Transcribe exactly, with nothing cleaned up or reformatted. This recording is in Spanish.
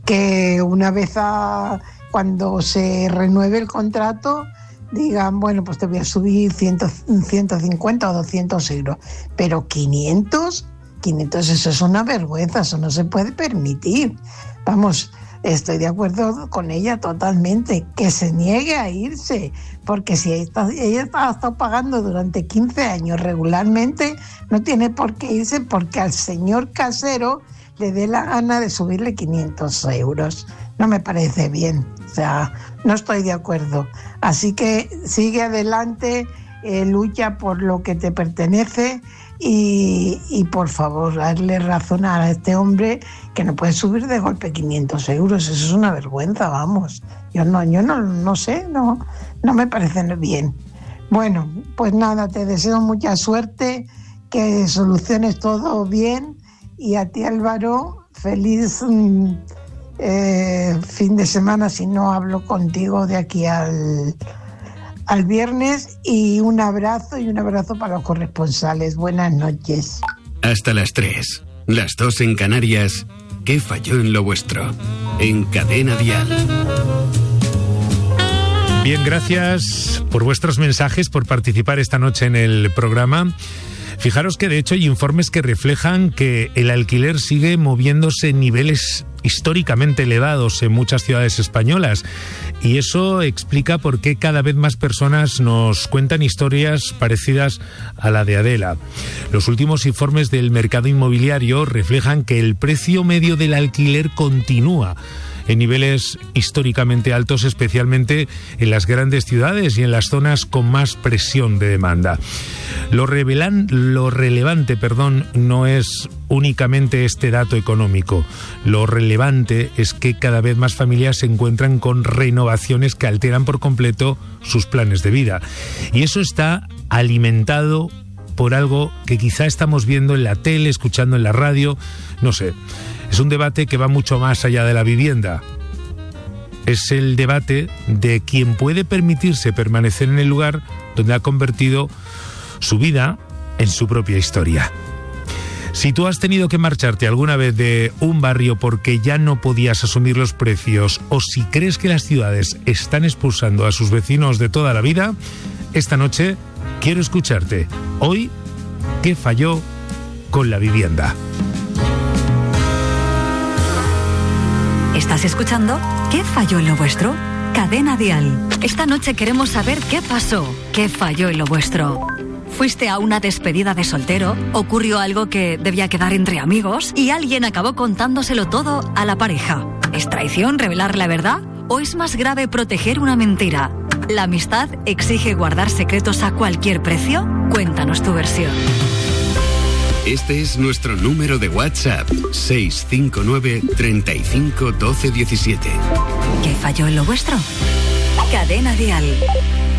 que una vez a, cuando se renueve el contrato digan, bueno, pues te voy a subir ciento, ciento cincuenta o doscientos euros, pero quinientos, quinientos, eso es una vergüenza, eso no se puede permitir. Vamos, estoy de acuerdo con ella totalmente, que se niegue a irse, porque si ella, ella ha estado pagando durante quince años regularmente, no tiene por qué irse porque al señor casero le dé la gana de subirle quinientos euros. No me parece bien, o sea, no estoy de acuerdo. Así que sigue adelante, eh, lucha por lo que te pertenece y, y por favor, darle razón a este hombre que no puede subir de golpe quinientos euros. Eso es una vergüenza, vamos. Yo no, yo no, no sé, no, no me parece bien. Bueno, pues nada, te deseo mucha suerte, que soluciones todo bien, y a ti, Álvaro, feliz eh, fin de semana si no hablo contigo de aquí al, al viernes, y un abrazo y un abrazo para los corresponsales. Buenas noches. Hasta las tres, las dos en Canarias. ¿Qué falló en lo vuestro? En Cadena Dial. Bien, gracias por vuestros mensajes, por participar esta noche en el programa. Fijaros que de hecho hay informes que reflejan que el alquiler sigue moviéndose en niveles históricamente elevados en muchas ciudades españolas, y eso explica por qué cada vez más personas nos cuentan historias parecidas a la de Adela. Los últimos informes del mercado inmobiliario reflejan que el precio medio del alquiler continúa en niveles históricamente altos, especialmente en las grandes ciudades y en las zonas con más presión de demanda. Lo, revelan, lo relevante, perdón, no es únicamente este dato económico. Lo relevante es que cada vez más familias se encuentran con renovaciones que alteran por completo sus planes de vida. Y eso está alimentado por algo que quizá estamos viendo en la tele, escuchando en la radio, no sé. Es un debate que va mucho más allá de la vivienda. Es el debate de quien puede permitirse permanecer en el lugar donde ha convertido su vida en su propia historia. Si tú has tenido que marcharte alguna vez de un barrio porque ya no podías asumir los precios, o si crees que las ciudades están expulsando a sus vecinos de toda la vida, esta noche quiero escucharte. Hoy, ¿qué falló con la vivienda? ¿Estás escuchando? ¿Qué falló en lo vuestro? Cadena Dial. Esta noche queremos saber qué pasó, qué falló en lo vuestro. ¿Fuiste a una despedida de soltero? ¿Ocurrió algo que debía quedar entre amigos y alguien acabó contándoselo todo a la pareja? ¿Es traición revelar la verdad? ¿O es más grave proteger una mentira? ¿La amistad exige guardar secretos a cualquier precio? Cuéntanos tu versión. Este es nuestro número de WhatsApp, seis cinco nueve, treinta y cinco, doce, diecisiete. ¿Qué falló en lo vuestro? Cadena Dial.